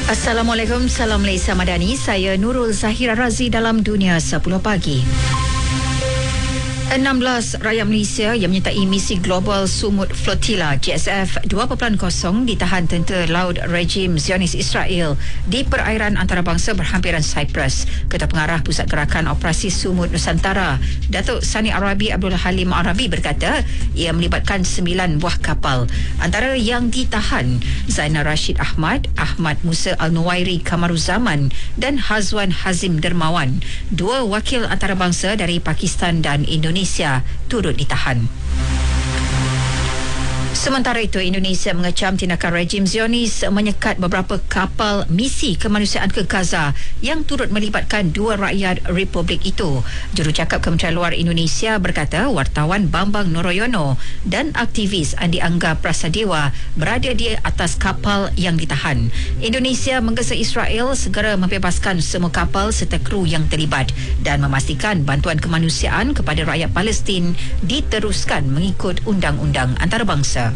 Assalamualaikum, salam Malaysia Madani. Saya Nurul Zahira Razi dalam Dunia 10 Pagi. 16 rakyat Malaysia yang menyertai misi Global Sumut Flotilla GSF 2.0 ditahan tentera laut rejim Zionis Israel di perairan antarabangsa berhampiran Cyprus. Ketua Pengarah Pusat Gerakan Operasi Sumut Nusantara, Datuk Sani Arabi Abdul Halim Arabi berkata ia melibatkan 9 buah kapal. Antara yang ditahan Zainal Rashid Ahmad, Ahmad Musa Al-Nuwairi Kamaruzaman dan Hazwan Hazim Dermawan. 2 wakil antarabangsa dari Pakistan dan Indonesia turut ditahan. Sementara itu, Indonesia mengecam tindakan rejim Zionis menyekat beberapa kapal misi kemanusiaan ke Gaza yang turut melibatkan 2 rakyat republik itu. Jurucakap Kementerian Luar Indonesia berkata wartawan Bambang Noroyono dan aktivis Andi Angga Prasadewa berada di atas kapal yang ditahan. Indonesia menggesa Israel segera membebaskan semua kapal serta kru yang terlibat dan memastikan bantuan kemanusiaan kepada rakyat Palestin diteruskan mengikut undang-undang antarabangsa.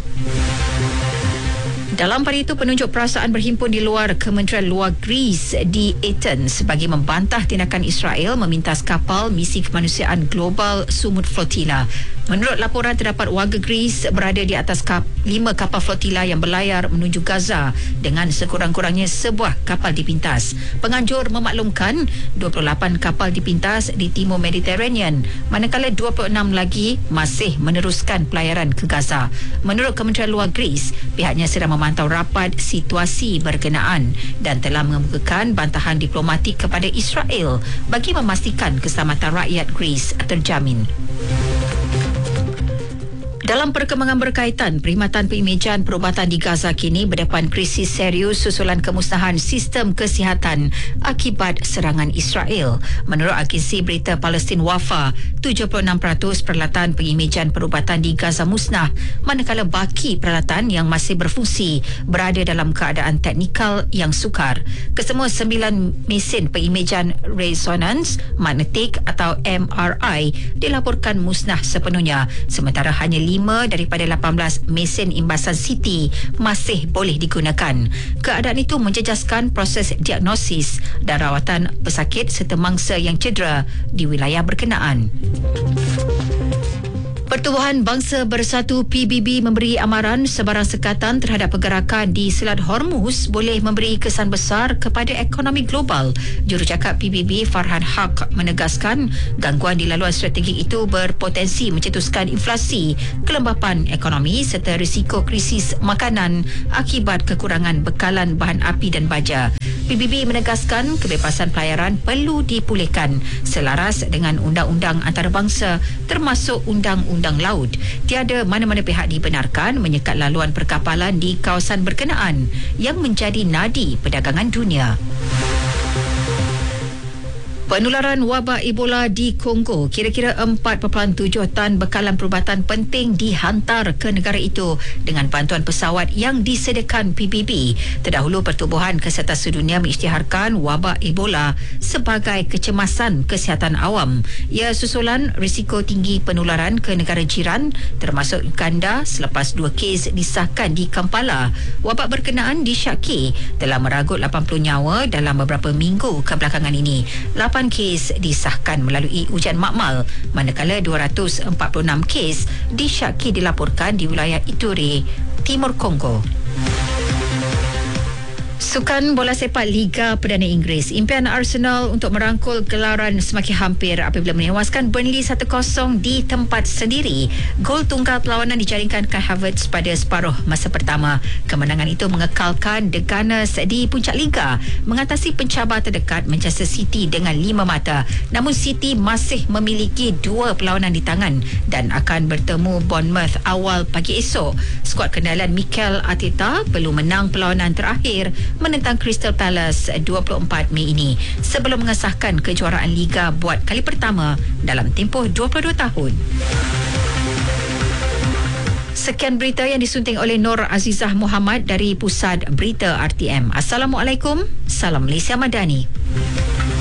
Dalam pada itu, penunjuk perasaan berhimpun di luar Kementerian Luar Greece di Athens bagi membantah tindakan Israel memintas kapal misi kemanusiaan Global Sumut Flotilla. Menurut laporan, terdapat warga Greece berada di atas 5 kapal flotilla yang berlayar menuju Gaza dengan sekurang-kurangnya sebuah kapal dipintas. Penganjur memaklumkan 28 kapal dipintas di Timur Mediterranean, manakala 26 lagi masih meneruskan pelayaran ke Gaza. Menurut Kementerian Luar Greece, pihaknya sedang memantau rapat situasi berkenaan dan telah mengemukakan bantahan diplomatik kepada Israel bagi memastikan keselamatan rakyat Greece terjamin. Dalam perkembangan berkaitan, Perkhidmatan Pengimejan Perubatan di Gaza kini berdepan krisis serius susulan kemusnahan sistem kesihatan akibat serangan Israel. Menurut agensi berita Palestin Wafa, 76% peralatan pengimejan perubatan di Gaza musnah, manakala baki peralatan yang masih berfungsi berada dalam keadaan teknikal yang sukar. Kesemua 9 mesin pengimejan resonans magnetik atau MRI dilaporkan musnah sepenuhnya, sementara hanya 5 daripada 18 mesin imbasan CT masih boleh digunakan. Keadaan itu menjejaskan proses diagnosis dan rawatan pesakit serta mangsa yang cedera di wilayah berkenaan. Pertubuhan Bangsa Bersatu PBB memberi amaran sebarang sekatan terhadap pergerakan di Selat Hormuz boleh memberi kesan besar kepada ekonomi global. Jurucakap PBB Farhan Haq menegaskan gangguan di laluan strategik itu berpotensi mencetuskan inflasi, kelembapan ekonomi serta risiko krisis makanan akibat kekurangan bekalan bahan api dan baja. PBB menegaskan kebebasan pelayaran perlu dipulihkan selaras dengan undang-undang antarabangsa termasuk undang-undang laut. Tiada mana-mana pihak dibenarkan menyekat laluan perkapalan di kawasan berkenaan yang menjadi nadi perdagangan dunia. Penularan wabak Ebola di Kongo, kira-kira 4.7 tan bekalan perubatan penting dihantar ke negara itu dengan bantuan pesawat yang disediakan PBB. Terdahulu, Pertubuhan Kesihatan Sedunia mengisytiharkan wabak Ebola sebagai kecemasan kesihatan awam. Ia susulan risiko tinggi penularan ke negara jiran termasuk Uganda selepas 2 kes disahkan di Kampala. Wabak berkenaan disyaki telah meragut 80 nyawa dalam beberapa minggu kebelakangan ini. 8 kes disahkan melalui ujian makmal, manakala 246 kes disyaki dilaporkan di wilayah Ituri, Timur Kongo. Sukan bola sepak Liga Perdana Inggeris, impian Arsenal untuk merangkul gelaran semakin hampir apabila menewaskan Burnley 1-0 di tempat sendiri. Gol tunggal perlawanan dijaringkan Kai Havertz pada separuh masa pertama. Kemenangan itu mengekalkan The Gunners di puncak Liga, mengatasi pencabar terdekat Manchester City dengan 5 mata. Namun City masih memiliki 2 perlawanan di tangan dan akan bertemu Bournemouth awal pagi esok. Skuad kendalan Mikel Arteta perlu menang perlawanan terakhir menentang Crystal Palace 24 Mei ini sebelum mengesahkan kejuaraan Liga buat kali pertama dalam tempoh 22 tahun. Sekian berita yang disunting oleh Nur Azizah Muhammad dari Pusat Berita RTM. Assalamualaikum, salam Malaysia Madani.